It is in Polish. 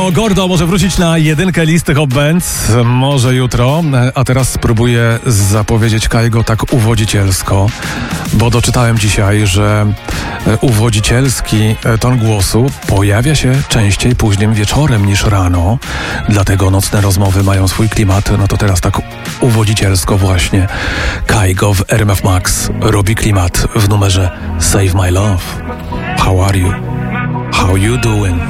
Gordo może wrócić na jedynkę listy Hot Bands, może jutro, a teraz spróbuję zapowiedzieć Kaigo tak uwodzicielsko, bo doczytałem dzisiaj, że uwodzicielski ton głosu pojawia się częściej późnym wieczorem niż rano, dlatego nocne rozmowy mają swój klimat. No to teraz tak uwodzicielsko właśnie Kaigo w RMF Max robi klimat w numerze Save My Love. How are you? How you doing?